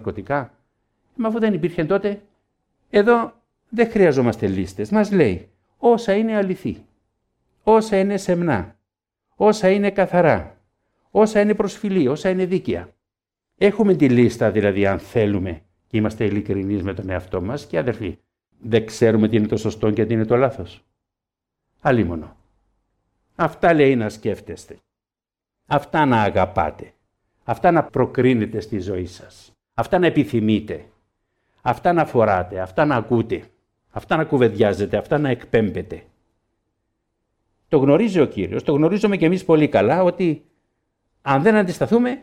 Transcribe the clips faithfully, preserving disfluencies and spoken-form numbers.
ναρκωτικά. Μα αφού δεν υπήρχε τότε, εδώ δεν χρειαζόμαστε λίστες. Μας λέει όσα είναι αληθή, όσα είναι σεμνά, όσα είναι καθαρά, όσα είναι προσφυλή, όσα είναι δίκαια. Έχουμε τη λίστα δηλαδή αν θέλουμε και είμαστε ειλικρινείς με τον εαυτό μας και αδερφοί, δεν ξέρουμε τι είναι το σωστό και τι είναι το λάθος. Αλίμονο. Αυτά λέει να σκέφτεστε. Αυτά να αγαπάτε. Αυτά να προκρίνετε στη ζωή σας. Αυτά να επιθυμείτε. Αυτά να φοράτε. Αυτά να ακούτε. Αυτά να κουβεντιάζετε. Αυτά να εκπέμπετε. Το γνωρίζει ο Κύριος. Το γνωρίζουμε και εμείς πολύ καλά ότι αν δεν αντισταθούμε,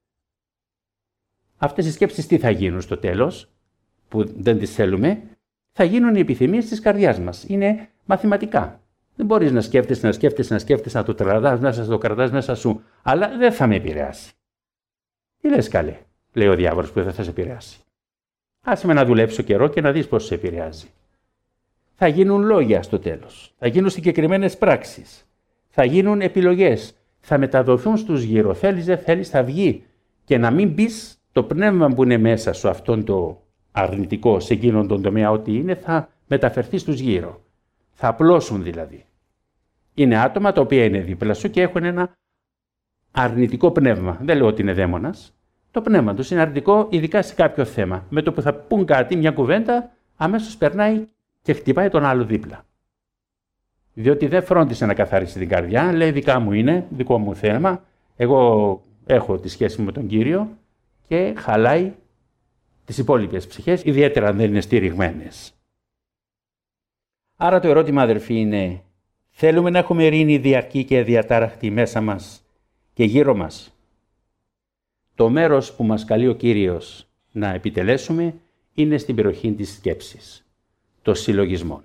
αυτές οι σκέψεις τι θα γίνουν στο τέλος, που δεν τις θέλουμε, θα γίνουν οι επιθυμίες της καρδιάς μας. Είναι μαθηματικά. Δεν μπορείς να σκέφτεσαι, να σκέφτεσαι, να σκέφτεσαι, να το τραβάς μέσα, να το κρατάς μέσα σου, αλλά δεν θα με επηρεάσει. Τι λες καλέ, λέει ο διάβολος που δεν θα σε επηρεάσει. Άσε με να δουλέψω καιρό και να δεις πώς σε επηρεάζει. Θα γίνουν λόγια στο τέλος. Θα γίνουν συγκεκριμένες πράξεις. Θα γίνουν επιλογές. Θα μεταδοθούν στους γύρω. Θέλεις, δεν θέλεις, θα βγει. Και να μην πεις το πνεύμα που είναι μέσα σου, αυτόν το αρνητικό, σε εκείνον τον τομέα, ό,τι είναι, θα μεταφερθεί στους γύρω. Θα απλώσουν δηλαδή. Είναι άτομα τα οποία είναι δίπλα σου και έχουν ένα αρνητικό πνεύμα. Δεν λέω ότι είναι δαίμονας. Το πνεύμα τους είναι αρνητικό, ειδικά σε κάποιο θέμα. Με το που θα πούν κάτι, μια κουβέντα, αμέσως περνάει και χτυπάει τον άλλο δίπλα. Διότι δεν φρόντισε να καθαρίσει την καρδιά, λέει δικά μου είναι, δικό μου θέμα. Εγώ έχω τη σχέση μου με τον Κύριο και χαλάει τις υπόλοιπες ψυχές, ιδιαίτερα αν δεν είναι στηριγμένες. Άρα το ερώτημα, αδερφοί, είναι θέλουμε να έχουμε ειρήνη διαρκή και αδιατάραχτη μέσα μας και γύρω μας. Το μέρος που μας καλεί ο Κύριος να επιτελέσουμε είναι στην περιοχή της σκέψης, των συλλογισμών.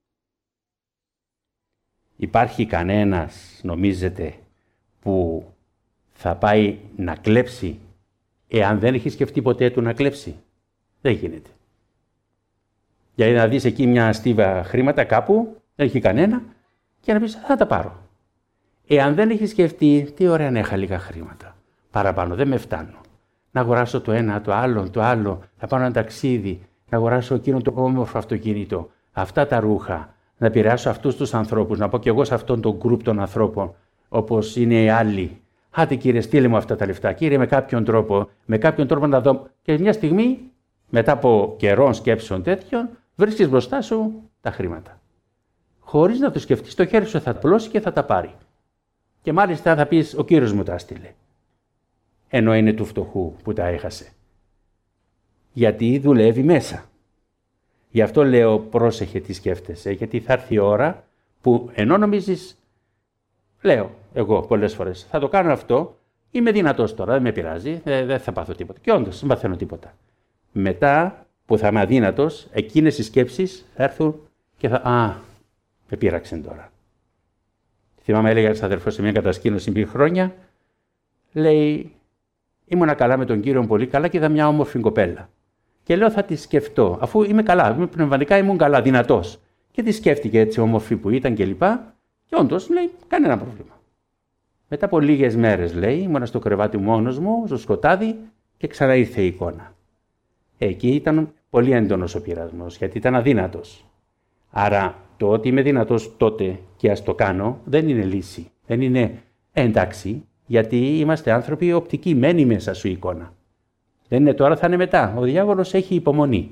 Υπάρχει κανένας, νομίζετε, που θα πάει να κλέψει εάν δεν έχει σκεφτεί ποτέ του να κλέψει? Δεν γίνεται. Για να δεις εκεί μια στίβα χρήματα κάπου, δεν έχει κανένα, και να πεις θα τα πάρω. Εάν δεν έχει σκεφτεί, τι ωραία να είχα λίγα χρήματα. Παραπάνω, δεν με φτάνουν. Να αγοράσω το ένα, το άλλο, το άλλο, να πάω ένα ταξίδι, να αγοράσω εκείνο το όμορφο αυτοκίνητο, αυτά τα ρούχα, να επηρεάσω αυτούς τους ανθρώπους, να πω κι εγώ σε αυτόν τον γκρουπ των ανθρώπων, όπως είναι οι άλλοι. Άντε κύριε, στείλε μου αυτά τα λεφτά. Κύριε, με κάποιον τρόπο, με κάποιον τρόπο να δω. Και μια στιγμή, μετά από καιρών σκέψεων τέτοιων, βρίσκεις μπροστά σου τα χρήματα. Χωρίς να το σκεφτείς, το χέρι σου θα απλώσει και θα τα πάρει. Και μάλιστα θα πεις, ο Κύριος μου τα έστειλε. Ενώ είναι του φτωχού που τα έχασε. Γιατί δουλεύει μέσα. Γι' αυτό λέω πρόσεχε τι σκέφτεσαι, γιατί θα έρθει η ώρα που ενώ νομίζεις, λέω εγώ πολλές φορές, θα το κάνω αυτό, είμαι δυνατός τώρα, δεν με πειράζει, δεν θα πάθω τίποτα. Και όντως δεν παθαίνω τίποτα. Μετά που θα είμαι αδύνατος, εκείνες οι σκέψεις θα έρθουν και θα, α, με πείραξαν τώρα. Θυμάμαι, έλεγα ένας αδερφός σε μια κατασκήνωση πριν χρόνια, λέει, ήμουνα καλά με τον Κύριο πολύ καλά και είδα μια όμορφη κοπέλα. Και λέω θα τη σκεφτώ, αφού είμαι καλά, είμαι πνευματικά ήμουν καλά, δυνατός. Και τη σκέφτηκε έτσι όμορφη που ήταν κλπ. Και, και όντως λέει, κανένα πρόβλημα. Μετά από λίγες μέρες, λέει, ήμουνα στο κρεβάτι μόνος μου, στο σκοτάδι και ξανά ήρθε η εικόνα. Εκεί ήταν πολύ έντονος ο πειρασμός, γιατί ήταν αδύνατος. Άρα το ότι είμαι δυνατός τότε και ας το κάνω δεν είναι λύση. Δεν είναι εντάξει, γιατί είμαστε άνθρωποι οπτικοί, μένει μέσα σου η εικόνα. Δεν είναι τώρα, θα είναι μετά. Ο διάβολος έχει υπομονή.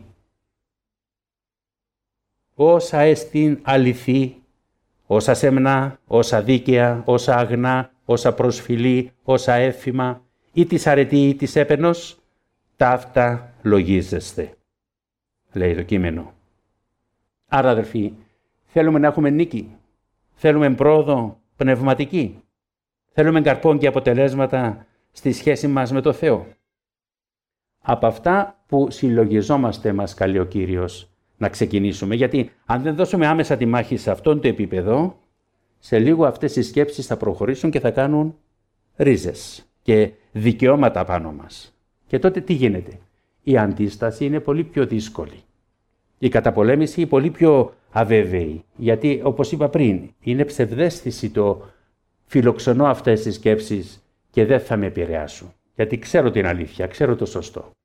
Όσα εστίν αληθή, όσα σεμνά, όσα δίκαια, όσα αγνά, όσα προσφυλή, όσα εύφημα, ή της αρετή ή της έπαινος, ταύτα λογίζεστε, λέει το κείμενο. Άρα, αδερφοί, θέλουμε να έχουμε νίκη, θέλουμε πρόοδο πνευματική, θέλουμε καρπών και αποτελέσματα στη σχέση μας με το Θεό. Από αυτά που συλλογιζόμαστε μας καλεί ο Κύριος να ξεκινήσουμε, γιατί αν δεν δώσουμε άμεσα τη μάχη σε αυτόν το επίπεδο, σε λίγο αυτές οι σκέψεις θα προχωρήσουν και θα κάνουν ρίζες και δικαιώματα πάνω μας. Και τότε τι γίνεται? Η αντίσταση είναι πολύ πιο δύσκολη. Η καταπολέμηση πολύ πιο αβέβαιη, γιατί όπως είπα πριν, είναι ψευδαίσθηση το φιλοξενώ αυτές τις σκέψεις και δεν θα με επηρεάσουν. Γιατί ξέρω την αλήθεια, ξέρω το σωστό.